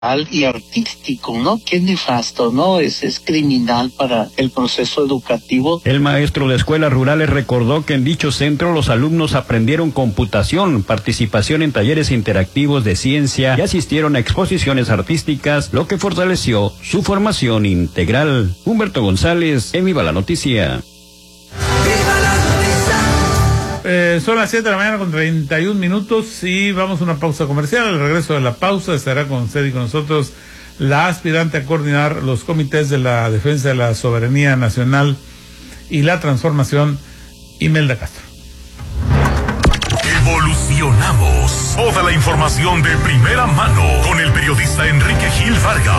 y artístico, ¿no? Qué nefasto, ¿no? Es criminal para el proceso educativo. El maestro de escuelas rurales recordó que en dicho centro los alumnos aprendieron computación, participación en talleres interactivos de ciencia y asistieron a exposiciones artísticas, lo que fortaleció su formación integral. Humberto González, en Viva la Noticia. Son las 7 de la mañana con 31 minutos y vamos a una pausa comercial. Al regreso de la pausa estará con usted y con nosotros la aspirante a coordinar los comités de la defensa de la soberanía nacional y la transformación, Imelda Castro. Evolucionamos. Toda la información de primera mano con el periodista Enrique Gil Vargas.